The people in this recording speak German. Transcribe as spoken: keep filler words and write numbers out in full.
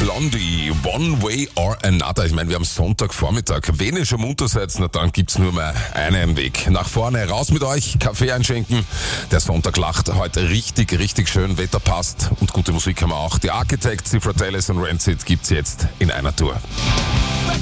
Blondie, One Way or Another. Ich meine, wir haben Sonntagvormittag. Wenn ihr schon munter seid, na dann gibt's nur mal einen Weg. Nach vorne, raus mit euch, Kaffee einschenken. Der Sonntag lacht heute richtig, richtig schön. Wetter passt und gute Musik haben wir auch. Die Architects, die Fratellis und Rancid gibt's jetzt in einer Tour.